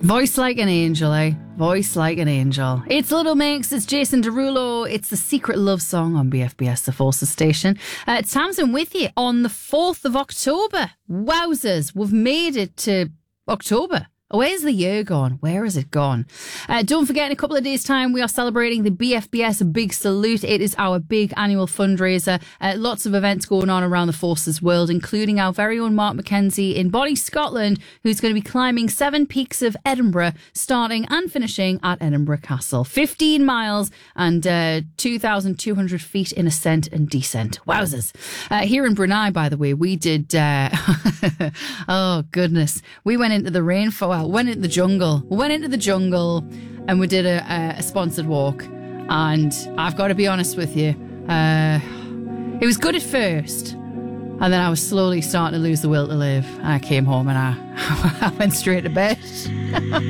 Voice like an angel, eh? Voice like an angel. It's Little Mix, it's Jason Derulo, it's the Secret Love Song on BFBS, the Forces Station. It's Tamsin with you on the 4th of October. Wowzers, we've made it to October. Where's the year gone? Where has it gone? Don't forget, in a couple of days' time, we are celebrating the BFBS Big Salute. It is our big annual fundraiser. Lots of events going on around the Forces world, including our very own Mark McKenzie in Body, Scotland, who's going to be climbing 7 peaks of Edinburgh, starting and finishing at Edinburgh Castle. 15 miles and 2,200 feet in ascent and descent. Wowzers. Here in Brunei, by the way, we did... oh, goodness. We went into the rainforest. Went into the jungle and we did a sponsored walk, and I've got to be honest with you, it was good at first, and then I was slowly starting to lose the will to live. I came home and I went straight to bed.